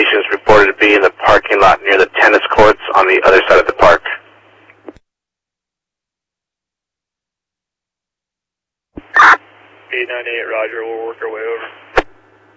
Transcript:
location is reported to be in the parking lot near the tennis courts on the other side of the park. 898, roger, we'll work our way over.